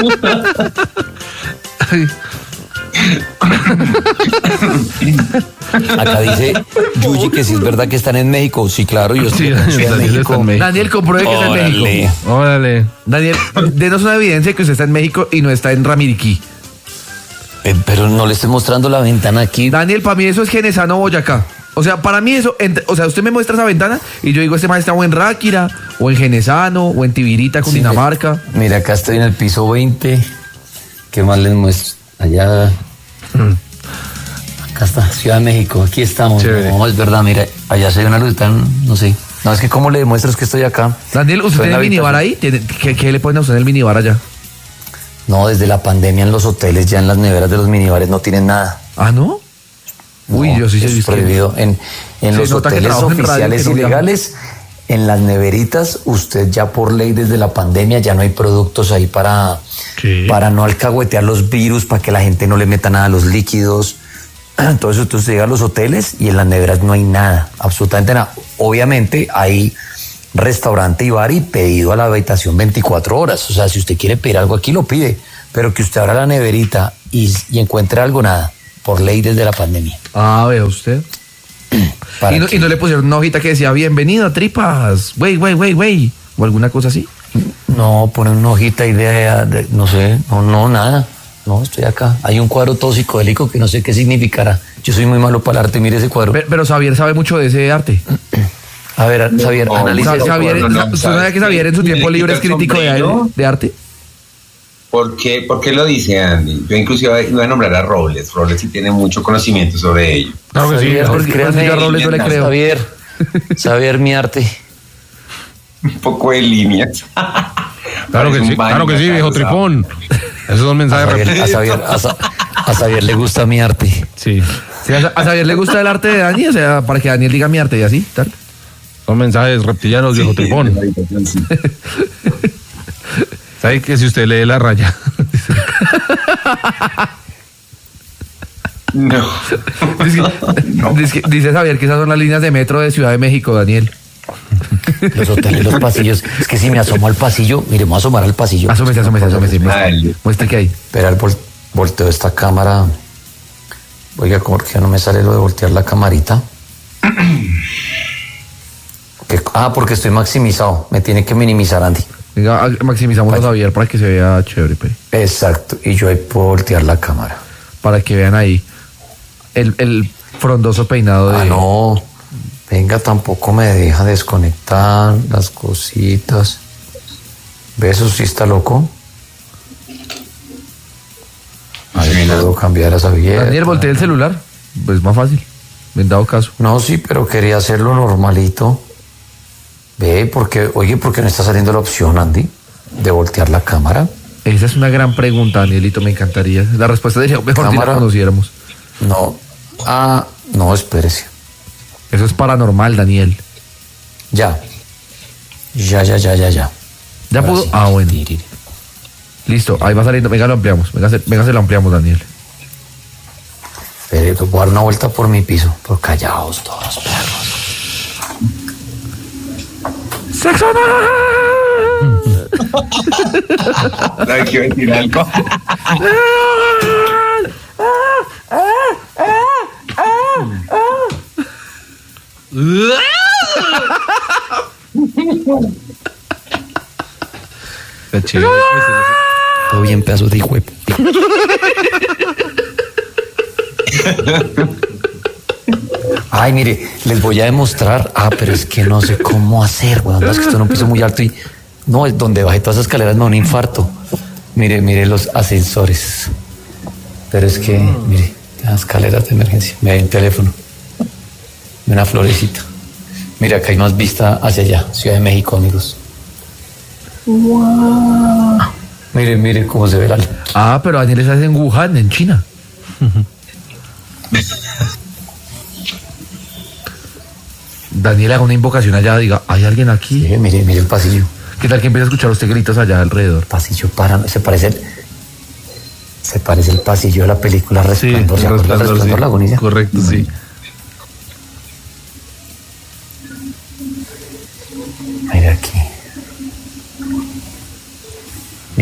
Acá dice Yuji que si es verdad que están en México. Sí, claro, yo estoy en Ciudad de México. Daniel, compruebe que está en México. Órale. Daniel, denos una evidencia de que usted está en México y no está en Ramiriquí. Pero no le estoy mostrando la ventana aquí. Daniel, para mí eso es Genesano, Boyacá. O sea, para mí eso, o sea, usted me muestra esa ventana y yo digo, este man está o en Ráquira, o en Genesano, o en Tibirita, Cundinamarca. Mira, acá estoy en el piso 20. ¿Qué más les muestro? Allá. Acá está, Ciudad de México. Aquí estamos. No, es verdad, mira, allá se ve una luz tan, no sé. No, es que cómo le demuestras que estoy acá. Daniel, ¿usted tiene el minibar ahí? ¿Qué le ponen a usted en el minibar allá? No, desde la pandemia en los hoteles, ya en las neveras de los minibares no tienen nada. ¿Ah, no? Uy, no, yo sí sé. Es prohibido. En los hoteles oficiales y legales, en las neveritas, usted ya por ley desde la pandemia ya no hay productos ahí para no alcahuetear los virus, para que la gente no le meta nada a los líquidos. Entonces usted llega a los hoteles y en las neveras no hay nada, absolutamente nada. Obviamente hay restaurante y bar y pedido a la habitación 24 horas. O sea, si usted quiere pedir algo aquí, lo pide. Pero que usted abra la neverita y encuentre algo, nada. Por ley desde la pandemia. Ah, vea usted. ¿Y no le pusieron una hojita que decía, bienvenido a Tripas, güey, o alguna cosa así? No, ponen una hojita no sé, no, nada. No, estoy acá. Hay un cuadro todo psicodélico que no sé qué significará. Yo soy muy malo para el arte, mire ese cuadro. Pero Xavier sabe mucho de ese arte. A ver, Xavier, analiza. ¿Usted sabe que Xavier en su tiempo libre es crítico de arte? ¿Por qué lo dice Andy? Yo inclusive iba a nombrar a Robles. Robles sí tiene mucho conocimiento sobre ello. Claro que sí. Porque yo a Robles no le creo. Xavier, mi arte. Un poco de líneas. Claro que sí, viejo tripón. Esos son mensajes. A Xavier le gusta mi arte. Sí. ¿A Xavier le gusta el arte de Dani? O sea, para que Daniel diga mi arte y así, tal. Son mensajes reptilianos, viejo tripón. ¿Sabe que si usted lee la raya? No. Dice Xavier que esas son las líneas de metro de Ciudad de México, Daniel. Los hoteles, los pasillos. Es que si me asomo al pasillo, mire, me voy a asomar al pasillo. Asómese. Muestre que hay. Espera, volteo esta cámara. Oiga, ¿por qué no me sale lo de voltear la camarita? Porque estoy maximizado. Me tiene que minimizar, Andy. Venga, maximizamos a Xavier para que se vea chévere. Exacto, y yo ahí puedo voltear la cámara. Para que vean ahí el frondoso peinado de... no, venga, tampoco me deja desconectar las cositas. ¿Ves? Eso sí está loco. Ahí puedo cambiar a Xavier. Daniel, voltea el celular, pues más fácil, en dado caso. No, sí, pero quería hacerlo normalito. Ve, ¿por qué no está saliendo la opción, Andy, de voltear la cámara? Esa es una gran pregunta, Danielito, me encantaría. La respuesta sería mejor si la conociéramos. No, espérese. Eso es paranormal, Daniel. Ya. ¿Ya pudo? Sí. Bueno. Listo, ahí va saliendo. Venga, lo ampliamos. Venga, se lo ampliamos, Daniel. Espere, voy a dar una vuelta por mi piso. Pero callaos todos, perros. ¡Sexo no! Hay que decir algo. Está chévere. Todo bien, pedazo de hijo. Ay, mire, les voy a demostrar. Pero es que no sé cómo hacer, weón. Es que estoy en un piso muy alto y no, es donde bajé todas esas escaleras, me da un infarto. Mire los ascensores. Pero es que, mire, las escaleras de emergencia. Me hay un teléfono. Una florecita. Mira, acá hay más vista hacia allá, Ciudad de México, amigos. ¡Wow! Mire cómo se ve la... pero Daniel está en Wuhan, en China. Daniel haga una invocación allá, diga, ¿hay alguien aquí? Sí, mire el pasillo. ¿Qué tal que empieza a escuchar usted gritos allá alrededor? Pasillo se parece el pasillo de la película Resplandor. Sí, Resplandor, la agonía. Correcto, sí.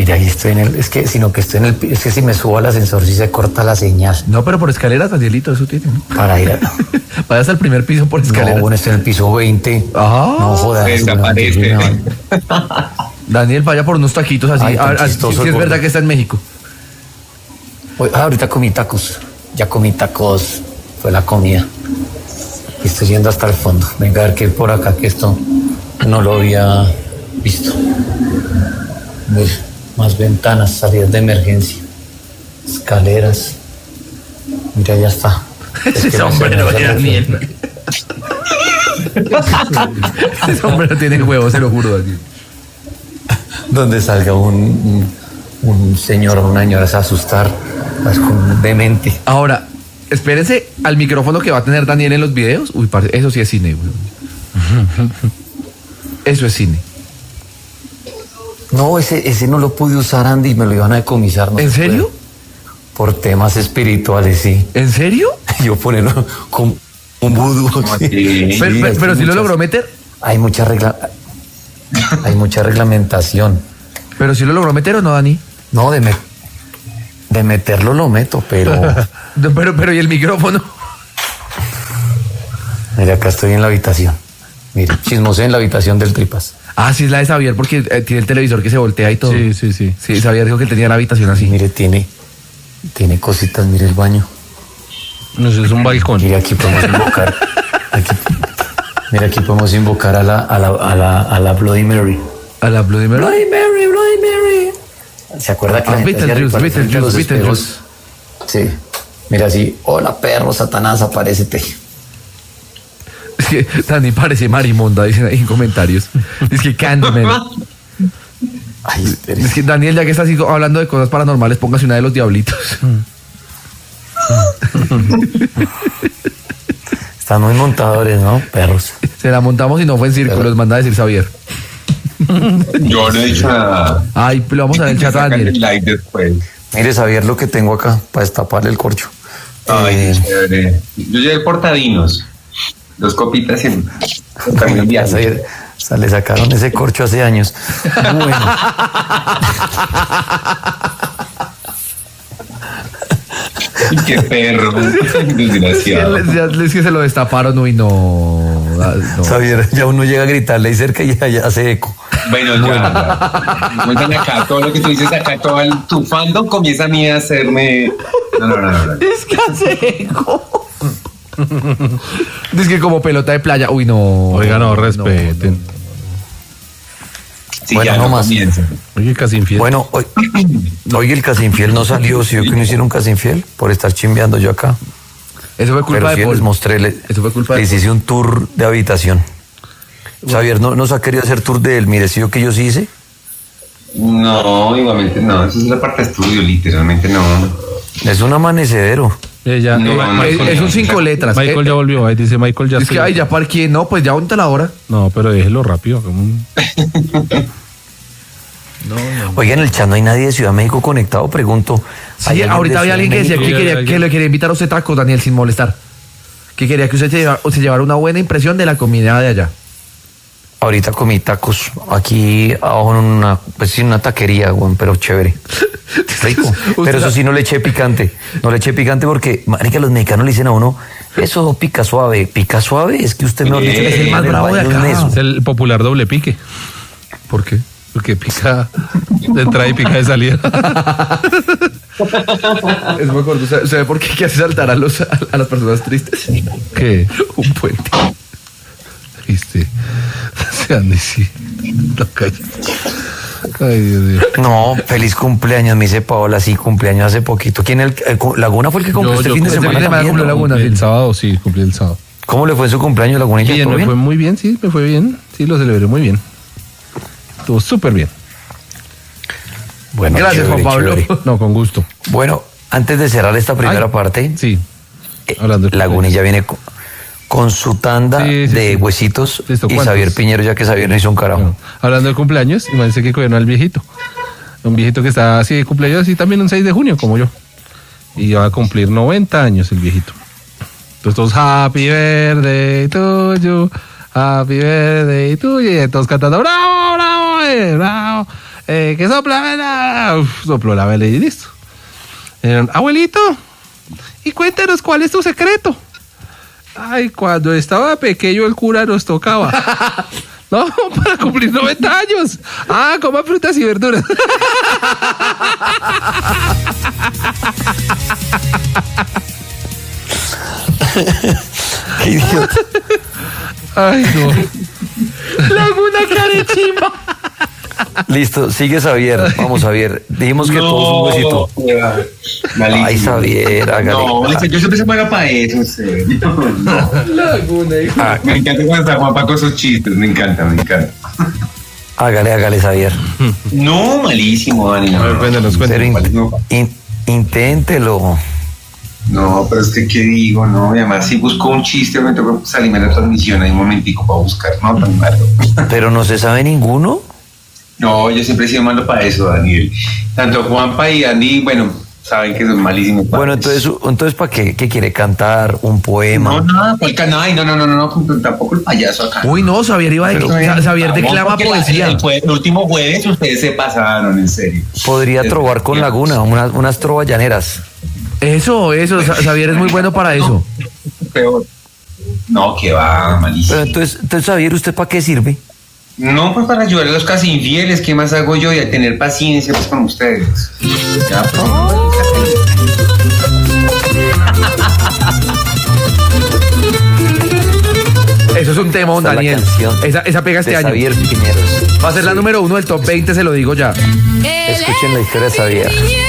Mira, ahí estoy es que si me subo al ascensor sí se corta la señal. No, pero por escaleras, Danielito, eso tiene, ¿no? Para ir a... Vayas al primer piso por escaleras. No, bueno, estoy en el piso 20. No jodas. Desaparece. Daniel, vaya por unos taquitos así. Si es verdad que está en México. Ahorita comí tacos. Ya comí tacos. Fue la comida. Y estoy yendo hasta el fondo. Venga a ver qué hay por acá, que esto no lo había visto. Mira, más ventanas, salidas de emergencia, escaleras. Mira, ya está. Ese sombrero de Daniel. Ese sombrero tiene huevos, se lo juro, Daniel. Donde salga un señor o una señora a asustar, es como demente. Ahora, espérense al micrófono que va a tener Daniel en los videos. Uy, parce, eso sí es cine, güey. Eso es cine. No, ese no lo pude usar, Andy, me lo iban a decomisar. No. ¿En serio? Por temas espirituales, sí. ¿En serio? Yo ponerlo con un vudú. Sí. Pero si lo logró meter. Hay mucha reglamentación. ¿Pero si lo logró meter o no, Dani? No, de meterlo lo meto, pero... pero ¿y el micrófono? Mira, acá estoy en la habitación. Mire, chismosé en la habitación del Tripas. Ah, sí, es la de Xavier, porque tiene el televisor que se voltea y todo. Sí. Sí, Xavier dijo que tenía la habitación así. Mire, tiene cositas, mire el baño. No sé, es un balcón. Mire, aquí podemos invocar. Aquí podemos invocar a la Bloody Mary. ¿A la Bloody Mary? Bloody Mary. ¿Se acuerda que la gente hacía Beetlejuice. Sí. Mira así, hola perro, Satanás, aparécete. Es que Dani parece marimonda, dicen ahí en comentarios. Es que Candyman. Ay, es que Daniel, ya que está así hablando de cosas paranormales, póngase una de los diablitos. Están muy montadores, ¿no? Perros. Se la montamos y no fue en círculos, manda a decir Xavier. Yo no he dicho nada. Ay, lo vamos a ver el chat a Daniel. Like después. Mire, Xavier, lo que tengo acá para destaparle el corcho. Ay, chévere. Yo llevé portadinos. 2 copitas y le sacaron ese corcho hace años. Bueno. Qué perro. Desgraciado. Es que se lo destaparon, uy, no. Xavier, ya uno llega a gritarle ahí cerca y ya hace eco. Bueno, ya. Muestran acá, todo lo que tú dices acá, todo tu fandom comienza a mí a hacerme. No. Es que hace eco. Es que como pelota de playa, uy, no. Oiga, no, respeten. Sí, bueno, ya no más. Oye, casi infiel. Bueno, hoy el casi infiel no salió, si yo que no hicieron casi infiel por estar chimbeando yo acá. Eso fue culpa de Paul. Les mostré, eso fue culpa les hice un tour de habitación. Bueno. Xavier no nos ha querido hacer tour de él, mire, si yo que yo sí hice. No, igualmente no, eso es la parte de estudio, literalmente no. Es un amanecedero. Es un 5 letras. Michael ya volvió, ahí dice Michael ya. Es que, ay, ya parqué, no, pues ya ponte la hora. No, pero déjelo rápido. No. Oiga, en el chat no hay nadie de Ciudad de México conectado, pregunto. Sí, ahorita había alguien que decía que le quería invitar a usted tacos, Daniel, sin molestar. Que quería que usted se llevara una buena impresión de la comida de allá. Ahorita comí tacos aquí abajo en una taquería, güey, pero chévere. Rico. Pero eso sí, no le eché picante. No le eché picante porque, marica, los mexicanos le dicen a uno, eso pica suave. Pica suave, es que usted no dice que es el más bravo de acá. Es el popular doble pique. ¿Por qué? Porque pica de entrada y pica de salida. Es muy corto. ¿Sabe por qué hace saltar a las personas tristes? ¿Qué? Un puente. ¿Viste? Andy, sí. Ay, Dios mío. No, feliz cumpleaños, me dice Paola, sí, cumpleaños hace poquito. ¿Quién Laguna fue el que cumplió este fin de semana? Cumplió Laguna, el sábado, sí, cumplí el sábado. ¿Cómo le fue su cumpleaños, Laguna? Bien, me fue muy bien, sí, me fue bien. Sí, lo celebré muy bien. Estuvo súper bien. Bueno, gracias, Juan Pablo. No, con gusto. Bueno, antes de cerrar esta primera parte, sí, Lagunilla viene con su tanda de huesitos. Listo, y Xavier Piñero, ya que Xavier no hizo un carajo. Bueno, hablando de cumpleaños, imagínense que cogieron al viejito. Un viejito que está así de cumpleaños, así también un 6 de junio, como yo. Y va a cumplir 90 años el viejito. Entonces todos, happy birthday to you, happy birthday to you. Y todos cantando, bravo, bravo, bravo. ¿Qué sopla vela? Uf, sopló la vela y listo. Abuelito, y cuéntanos cuál es tu secreto. Ay, cuando estaba pequeño el cura nos tocaba. No, para cumplir 90 años. Coma frutas y verduras. Qué idiota. Ay, no. Laguna Carechimba. Listo, sigue Xavier. Vamos, Xavier. Dijimos que todos un huesito. Malísimo. Ay, Xavier, hágale. No, yo siempre se muero para eso, en serio. No. Laguna, hijo. Me encanta cuando está Juanpa con sus chistes, me encanta. Hágale, Xavier. No, malísimo, Dani. A ver, cuéntanos. Pero inténtelo. No, pero es que, ¿qué digo? No, y además, si busco un chiste, me tengo que salirme de la transmisión hay un momentico para buscar, no, tan malo. Pero no se sabe ninguno. No, yo siempre he sido malo para eso, Daniel. Tanto Juanpa y Andy, bueno, saben que son malísimos. Bueno, entonces ¿para qué? ¿Qué quiere cantar? ¿Un poema? No, tampoco el payaso acá. Uy, no, Xavier Xavier declama poesía. El último jueves ustedes se pasaron, en serio. Podría trobar con Laguna, unas trovas llaneras. Eso, Xavier es muy bueno para eso. Peor. No, que va, malísimo. Pero entonces Xavier, ¿usted para qué sirve? No, pues para ayudar a los casi infieles, ¿qué más hago yo? Y a tener paciencia pues con ustedes. Ya, pues. Eso es un tema, don Daniel. Esa pega este año. Xavier Piñeros. Va a ser la número 1 del top 20, se lo digo ya. Escuchen la historia de Xavier.